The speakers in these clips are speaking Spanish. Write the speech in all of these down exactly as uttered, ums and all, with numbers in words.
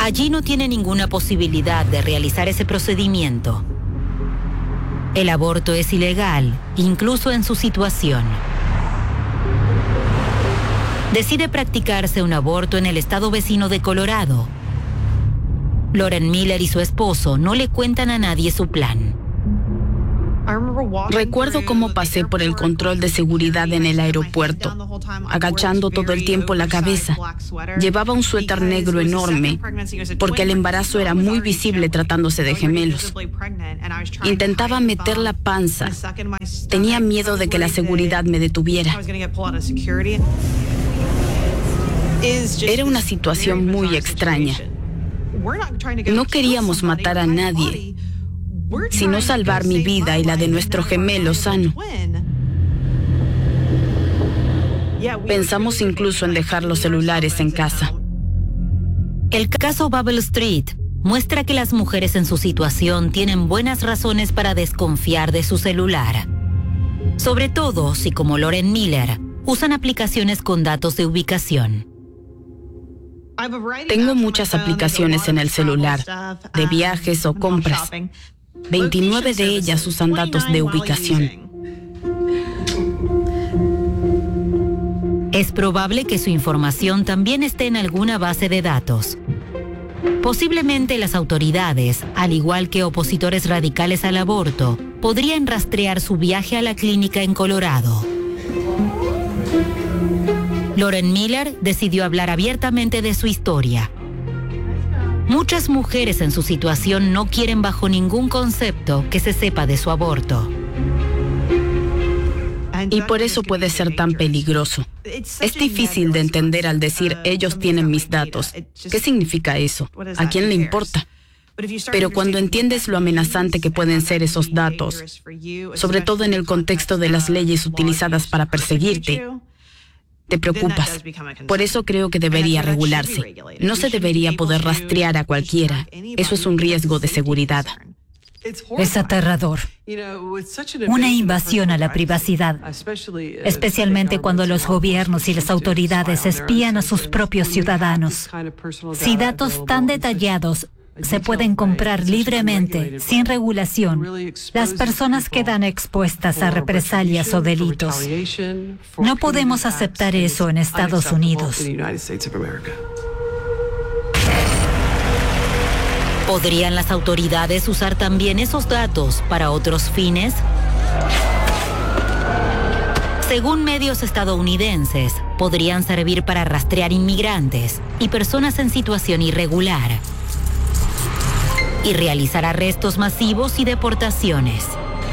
Allí no tiene ninguna posibilidad de realizar ese procedimiento. El aborto es ilegal, incluso en su situación. Decide practicarse un aborto en el estado vecino de Colorado. Lauren Miller y su esposo no le cuentan a nadie su plan. Recuerdo cómo pasé por el control de seguridad en el aeropuerto, agachando todo el tiempo la cabeza. Llevaba un suéter negro enorme, porque el embarazo era muy visible tratándose de gemelos. Intentaba meter la panza. Tenía miedo de que la seguridad me detuviera. Era una situación muy extraña. No queríamos matar a nadie, sino salvar mi vida y la de nuestro gemelo sano. Pensamos incluso en dejar los celulares en casa. El caso Bubble Street muestra que las mujeres en su situación tienen buenas razones para desconfiar de su celular. Sobre todo si, como Lauren Miller, usan aplicaciones con datos de ubicación. Tengo muchas aplicaciones en el celular, de viajes o compras. veintinueve de ellas usan datos de ubicación. Es probable que su información también esté en alguna base de datos. Posiblemente las autoridades, al igual que opositores radicales al aborto, podrían rastrear su viaje a la clínica en Colorado. Lauren Miller decidió hablar abiertamente de su historia. Muchas mujeres en su situación no quieren bajo ningún concepto que se sepa de su aborto. Y por eso puede ser tan peligroso. Es difícil de entender al decir ellos tienen mis datos. ¿Qué significa eso? ¿A quién le importa? Pero cuando entiendes lo amenazante que pueden ser esos datos, sobre todo en el contexto de las leyes utilizadas para perseguirte, te preocupas. Por eso creo que debería regularse. No se debería poder rastrear a cualquiera. Eso es un riesgo de seguridad. Es aterrador. Una invasión a la privacidad, especialmente cuando los gobiernos y las autoridades espían a sus propios ciudadanos. Si datos tan detallados se pueden comprar libremente, sin regulación, las personas quedan expuestas a represalias o delitos. No podemos aceptar eso en Estados Unidos. ¿Podrían las autoridades usar también esos datos para otros fines? Según medios estadounidenses, podrían servir para rastrear inmigrantes y personas en situación irregular y realizar arrestos masivos y deportaciones.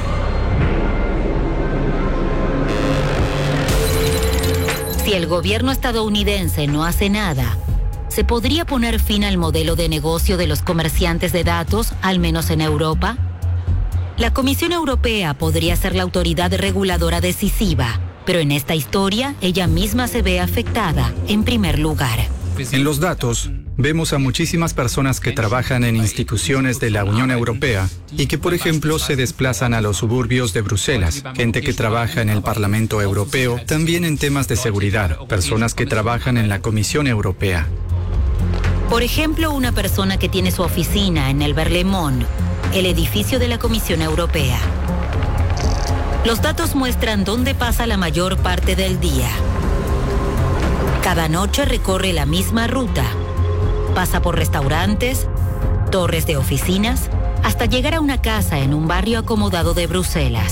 Si el gobierno estadounidense no hace nada, ¿se podría poner fin al modelo de negocio de los comerciantes de datos, al menos en Europa? La Comisión Europea podría ser la autoridad reguladora decisiva, pero en esta historia ella misma se ve afectada en primer lugar. En los datos, vemos a muchísimas personas que trabajan en instituciones de la Unión Europea y que, por ejemplo, se desplazan a los suburbios de Bruselas, gente que trabaja en el Parlamento Europeo, también en temas de seguridad, personas que trabajan en la Comisión Europea. Por ejemplo, una persona que tiene su oficina en el Berlaymont, el edificio de la Comisión Europea. Los datos muestran dónde pasa la mayor parte del día. Cada noche recorre la misma ruta. Pasa por restaurantes, torres de oficinas, hasta llegar a una casa en un barrio acomodado de Bruselas.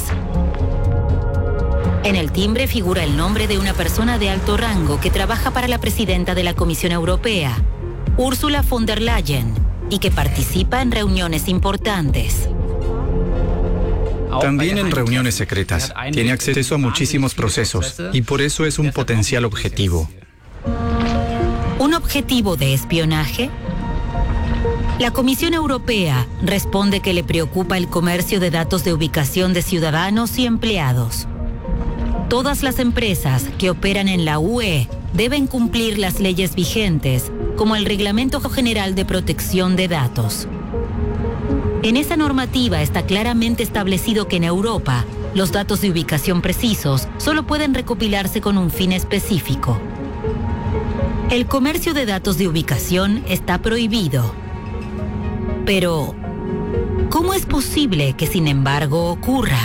En el timbre figura el nombre de una persona de alto rango que trabaja para la presidenta de la Comisión Europea, Ursula von der Leyen, y que participa en reuniones importantes. También en reuniones secretas. Tiene acceso a muchísimos procesos y por eso es un potencial objetivo. ¿Un objetivo de espionaje? La Comisión Europea responde que le preocupa el comercio de datos de ubicación de ciudadanos y empleados. Todas las empresas que operan en la U E deben cumplir las leyes vigentes, como el Reglamento General de Protección de Datos. En esa normativa está claramente establecido que en Europa, los datos de ubicación precisos solo pueden recopilarse con un fin específico. El comercio de datos de ubicación está prohibido. Pero, ¿cómo es posible que sin embargo ocurra?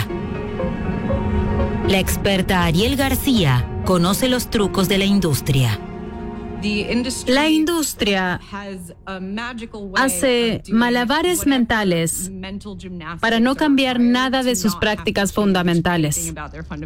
La experta Ariel García conoce los trucos de la industria. La industria hace malabares mentales para no cambiar nada de sus prácticas fundamentales.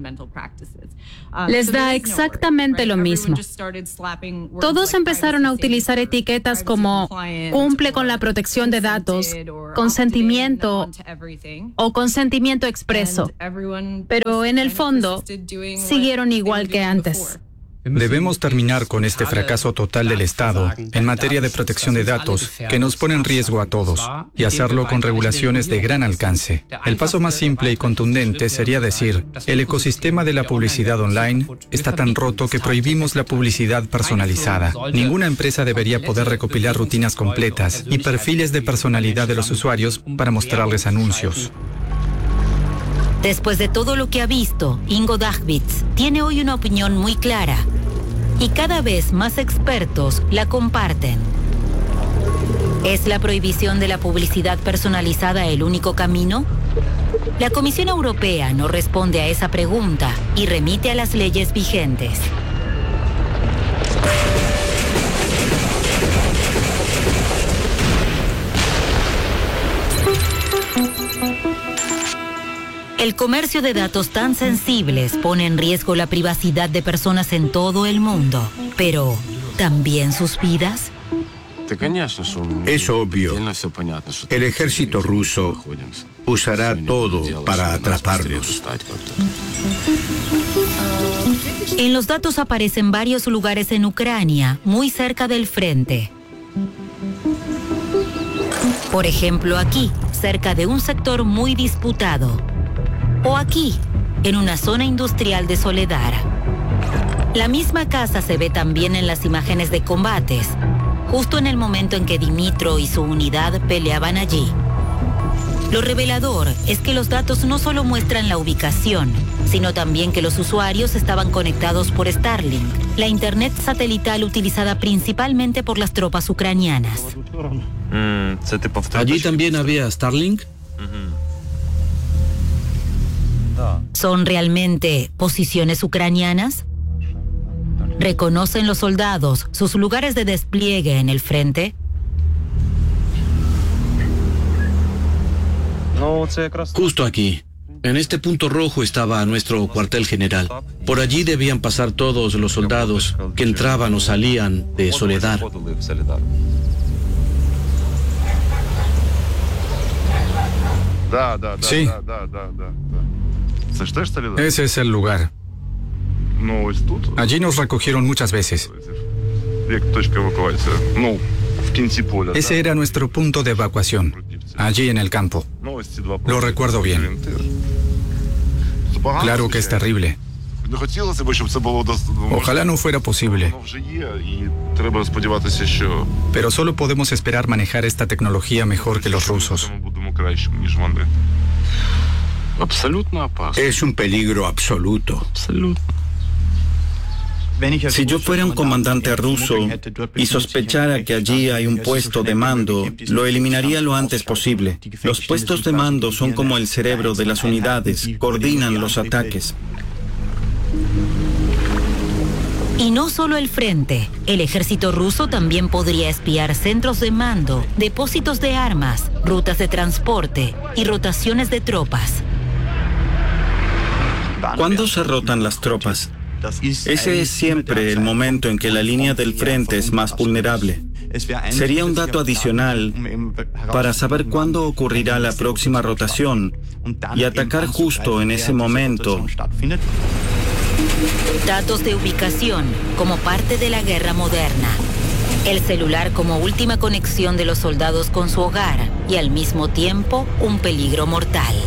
Les da exactamente lo mismo. Todos empezaron a utilizar etiquetas como cumple con la protección de datos, consentimiento o consentimiento expreso, pero en el fondo siguieron igual que antes. Debemos terminar con este fracaso total del Estado en materia de protección de datos que nos pone en riesgo a todos y hacerlo con regulaciones de gran alcance. El paso más simple y contundente sería decir, el ecosistema de la publicidad online está tan roto que prohibimos la publicidad personalizada. Ninguna empresa debería poder recopilar rutinas completas y perfiles de personalidad de los usuarios para mostrarles anuncios. Después de todo lo que ha visto, Ingo Dachwitz tiene hoy una opinión muy clara y cada vez más expertos la comparten. ¿Es la prohibición de la publicidad personalizada el único camino? La Comisión Europea no responde a esa pregunta y remite a las leyes vigentes. El comercio de datos tan sensibles pone en riesgo la privacidad de personas en todo el mundo, pero ¿también sus vidas? Es obvio. El ejército ruso usará todo para atraparlos. En los datos aparecen varios lugares en Ucrania, muy cerca del frente. Por ejemplo, aquí, cerca de un sector muy disputado. O aquí, en una zona industrial de Soledar. La misma casa se ve también en las imágenes de combates, justo en el momento en que Dimitro y su unidad peleaban allí. Lo revelador es que los datos no solo muestran la ubicación, sino también que los usuarios estaban conectados por Starlink, la internet satelital utilizada principalmente por las tropas ucranianas. ¿Allí también había Starlink? ¿Son realmente posiciones ucranianas? ¿Reconocen los soldados sus lugares de despliegue en el frente? Justo aquí. En este punto rojo estaba nuestro cuartel general. Por allí debían pasar todos los soldados que entraban o salían de Soledar. Sí. Ese es el lugar. Allí nos recogieron muchas veces. Ese era nuestro punto de evacuación, allí en el campo. Lo recuerdo bien. Claro que es terrible. Ojalá no fuera posible. Pero solo podemos esperar manejar esta tecnología mejor que los rusos. Es un peligro absoluto. Si yo fuera un comandante ruso y sospechara que allí hay un puesto de mando, lo eliminaría lo antes posible. Los puestos de mando son como el cerebro de las unidades, coordinan los ataques. Y no solo el frente, el ejército ruso también podría espiar centros de mando, depósitos de armas, rutas de transporte y rotaciones de tropas. ¿Cuándo se rotan las tropas? Ese es siempre el momento en que la línea del frente es más vulnerable. Sería un dato adicional para saber cuándo ocurrirá la próxima rotación y atacar justo en ese momento. Datos de ubicación como parte de la guerra moderna. El celular como última conexión de los soldados con su hogar y al mismo tiempo un peligro mortal.